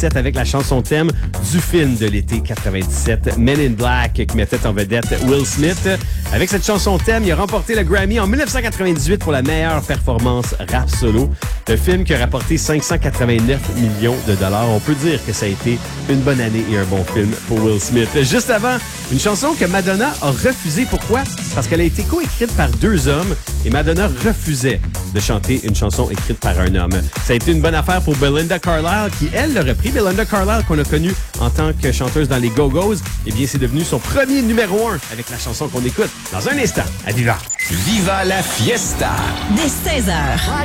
1997 avec la chanson thème du film de l'été 97, Men in Black, qui mettait en vedette Will Smith. Avec cette chanson thème, il a remporté le Grammy en 1998 pour la meilleure performance rap solo. Le film qui a rapporté 589 millions de dollars. On peut dire que ça a été une bonne année et un bon film pour Will Smith. Juste avant, une chanson que Madonna a refusée. Pourquoi? Parce qu'elle a été coécrite par deux hommes et Madonna refusait de chanter une chanson écrite par un homme. Ça a été une bonne affaire pour Belinda Carlisle qui, elle, l'a repris. Belinda Carlisle, qu'on a connue en tant que chanteuse dans les Go-Go's, eh bien, c'est devenu son premier numéro 1 avec la chanson qu'on écoute dans un instant à Viva. Viva la fiesta! Dès 16h.